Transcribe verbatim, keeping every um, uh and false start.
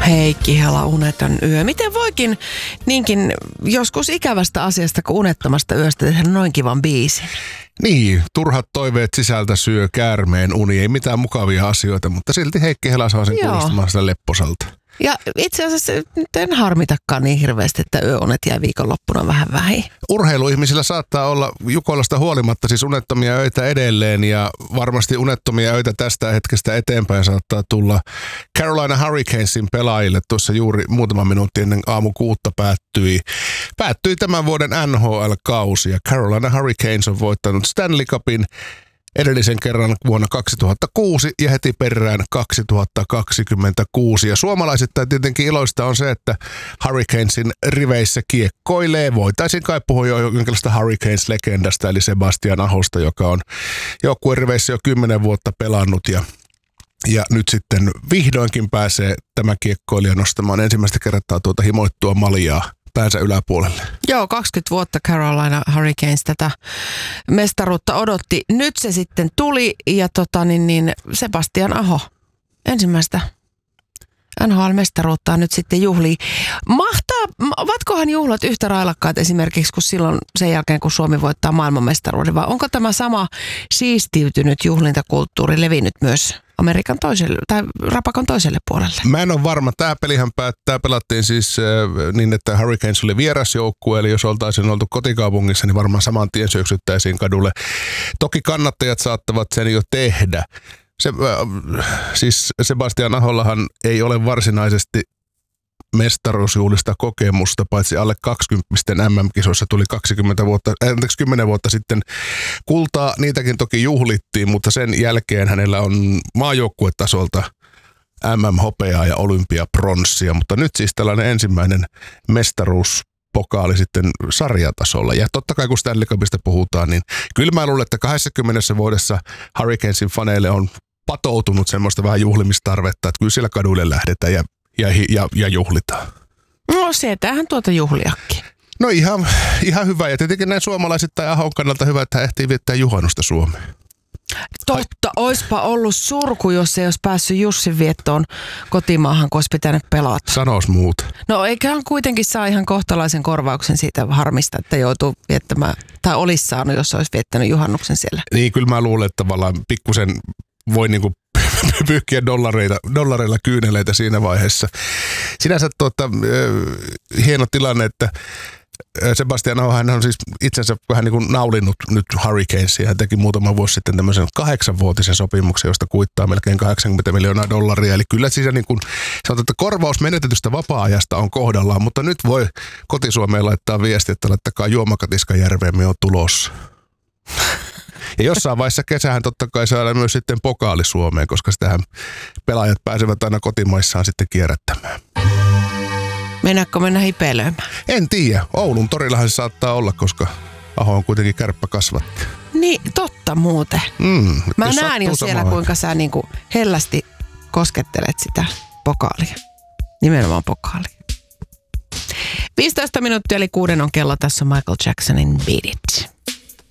Heikki Hela, uneton yö. Miten voikin niinkin joskus ikävästä asiasta kuin unettomasta yöstä tehdä noin kivan biisin? Niin, turhat toiveet sisältä syö käärmeen uni. Ei mitään mukavia asioita, mutta silti Heikki Hela saa sen kuulostamaan sitä lepposalta. Ja itse asiassa nyt en harmitakaan niin hirveästi, että yöunet jää viikonloppuna vähän vähin. Urheiluihmisillä saattaa olla Jukolasta huolimatta siis unettomia öitä edelleen ja varmasti unettomia öitä tästä hetkestä eteenpäin saattaa tulla Carolina Hurricanesin pelaajille. Tuossa juuri muutama minuutti ennen aamu kuutta päättyi, päättyi tämän vuoden N H L-kausi ja Carolina Hurricanes on voittanut Stanley Cupin edellisen kerran vuonna kaksituhattakuusi ja heti perään kaksituhattakaksikymmentäkuusi. Ja suomalaisittain tietenkin iloista on se, että Hurricanesin riveissä kiekkoilee. Voitaisiin kai puhua jo jonkinlaista Hurricanes-legendasta, eli Sebastian Ahosta, joka on joukkueen riveissä jo kymmenen vuotta pelannut ja Ja nyt sitten vihdoinkin pääsee tämä kiekkoilija nostamaan ensimmäistä kertaa tuota himoittua maljaa päänsä yläpuolelle. Joo, kaksikymmentä vuotta Carolina Hurricanes tätä mestaruutta odotti. Nyt se sitten tuli ja tota, niin, niin Sebastian Aho ensimmäistä N H L-mestaruuttaa nyt sitten juhlii. Mahtaa, ovatkohan juhlat yhtä railakkaat esimerkiksi kuin silloin sen jälkeen, kun Suomi voittaa maailmanmestaruuden, vai onko tämä sama siistiytynyt juhlintakulttuuri levinnyt myös Amerikan toiselle, tai rapakon toiselle puolelle? Mä en ole varma. Tämä pelihän päättää, pelattiin siis äh, niin, että Hurricanes oli vierasjoukkue, eli jos oltaisiin oltu kotikaupungissa, niin varmaan saman tien syöksyttäisiin kadulle. Toki kannattajat saattavat sen jo tehdä. Se, äh, siis Sebastian Ahollahan ei ole varsinaisesti mestaruusjuhlista kokemusta, paitsi alle kaksikymppisten M M-kisoissa tuli kaksikymmentä vuotta, äh, kymmenen vuotta sitten kultaa. Niitäkin toki juhlittiin, mutta sen jälkeen hänellä on maajoukkuetasolta M M-hopeaa ja olympiapronssia, mutta nyt siis tällainen ensimmäinen mestaruuspokaali sitten sarjatasolla. Ja totta kai kun Stanley Cupista puhutaan, niin kyllä mä luulen, että kaksikymmentä vuodessa Hurricanesin faneille on patoutunut semmoista vähän juhlimistarvetta, että kyllä siellä kaduille lähdetään ja Ja, ja, ja juhlitaan. No sieltähän tuota juhliakin. No ihan, ihan hyvä. Ja tietenkin näin suomalaiset tai Ahon kannalta hyvä, että hän ehtii viettää juhannusta Suomeen. Totta, oispa ollut surku, jos ei olisi päässyt Jussin viettoon kotimaahan, kun olisi pitänyt pelata. Sanois muuta. No eiköhän kuitenkin saa ihan kohtalaisen korvauksen siitä harmista, että joutuu viettämään, tai olisi saanut, jos olisi viettänyt juhannuksen siellä. Niin, kyllä mä luulen, että tavallaan pikkusen voi niinku pyyhkiä dollareita, dollareilla kyyneleitä siinä vaiheessa. Sinänsä tuota, hieno tilanne, että Sebastian Aho, hän on siis itsensä vähän niin kuin naulinut nyt Hurricanesia. Hän teki muutama vuosi sitten tämmöisen kahdeksanvuotisen sopimuksen, josta kuittaa melkein kahdeksankymmentä miljoonaa dollaria. Eli kyllä siis niin kuin sanotaan, että korvaus menetetystä vapaa-ajasta on kohdallaan, mutta nyt voi kotisuomeen laittaa viesti, että laittakaa juomakatiska järveen, me on tulossa. Ja jossain vaiheessa kesähän totta kai saadaan myös sitten pokaali Suomeen, koska sitähän pelaajat pääsevät aina kotimaissaan sitten kierrättämään. Mennäänkö mennä hipeilöimään? En tiedä. Oulun torillahan se saattaa olla, koska Aho on kuitenkin kärppäkasvatti. Niin, totta muuten. Mm, Mä näen jo siellä, samaan, kuinka sä niinku hellästi koskettelet sitä pokaalia. Nimenomaan pokaalia. viisitoista minuuttia eli kuuden on kello. Tässä on Michael Jacksonin Beat It.